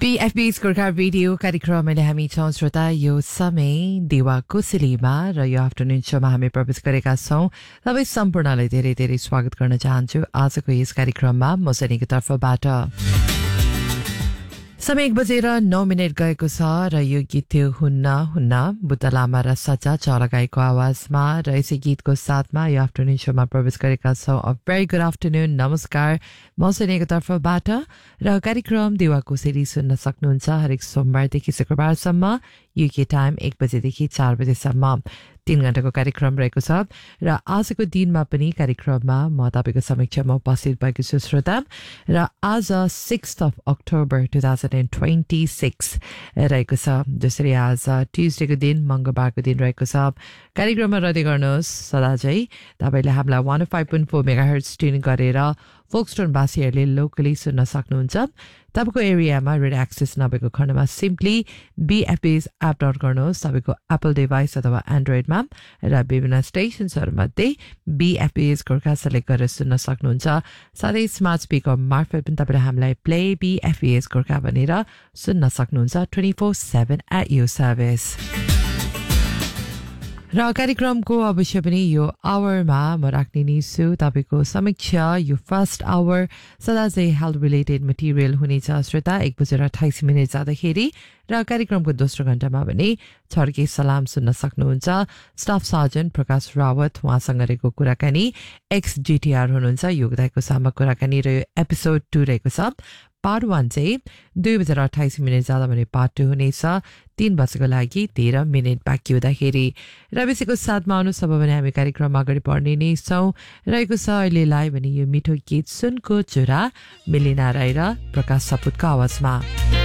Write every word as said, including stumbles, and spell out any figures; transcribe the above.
बीएफबी's Gorkha radio कार्यक्रममा हामी छौं श्रोता यो समय देवा कुशलीमा र यो आफ्टरनुन शोमा हामी प्रवेश गरेका छौं। तपाईं सम्पूर्णलाई धेरै धेरै स्वागत गर्न चाहन्छु आजको यस कार्यक्रममा म सनीको तर्फबाट। समय एक बजेर नौ मिनट गएको छ र यो गीत थियो हुन्न हुन्न बुद्ध लामा र सच्चा चलगाईको आवाजमा र यसै गीतको साथमा यो आफ्टरनुन शोमा प्रवेश गरेका छौं। अ भेरी गुड आफ्टरनुन, नमस्कार, म सनीको तर्फबाट र कार्यक्रम देवा कुशली सुन्न सक्नुहुन्छ हरेक सोमबारदेखि शुक्रबारसम्म युके टाइम एक बजेदेखि चार बजेसम्म तीन घण्टाको कार्यक्रम रहेको छ र आजको दिनमा पनि कार्यक्रममा म तपाईको समक्षमा उपस्थित भएको छु श्रोता। र आज sixth of October two thousand twenty six रहेको छ, जसरी आज ट्युजडेको दिन मङ्गलबारको दिन रहेको छ। कार्यक्रममा रहँदै गर्नुहोस् सदा चाहिँ तपाईँले हामीलाई one five point four mega hertz tune गरेर फोक्सटोनवासीहरूले लोकली सुन्न सक्नुहुन्छ। तपाईँको एरियामा रेडियो एक्सेस नभएको खण्डमा सिम्पली बीएफबीज एप डाउनलोड गर्नुहोस् तपाईँको एप्पल डिभाइस अथवा एन्ड्रोइडमा र विभिन्न स्टेसन्सहरूमध्ये बीएफबीज गोर्खा सेलेक्ट गरेर सुन्न सक्नुहुन्छ। साथै स्मार्ट स्पिकर मार्फत पनि तपाईँले हामीलाई प्ले बीएफबीज गोर्खा भनेर सुन्न सक्नुहुन्छ ट्वेन्टी फोर सेभेन एट यो सर्भिस। र कार्यक्रमको अवश्य पनि यो आवरमा म राख्ने नै छु तपाईँको समीक्षा। यो फर्स्ट आवर सदा चाहिँ हेल्थ रिलेटेड मटेरियल हुनेछ श्रोता एक बजेर अठाइस मिनट जाँदाखेरि, र कार्यक्रमको दोस्रो घण्टामा भने छड्के सलाम सुन्न सक्नुहुन्छ। स्टाफ सर्जन प्रकाश रावत उहाँसँग रहेको कुराकानी, एक्स जिटिआर हुनुहुन्छ योगदायको साममा कुराकानी र यो एपिसोड टू रहेको छ। पार्ट वान चाहिँ दुई बजेर अठाइस मिनट जाँदा भने पार्ट टू हुनेछ तीन बजेको लागि तेह्र मिनट बाँकी हुँदाखेरि। र बेसीको साथमा आउनुहोस् अब भने हामी कार्यक्रममा अगाडि बढ्ने नै छौँ। रहेको छ अहिलेलाई भने यो मिठो गीत सुनको चुरा मिलिना राई र प्रकाश सपुतको आवाजमा।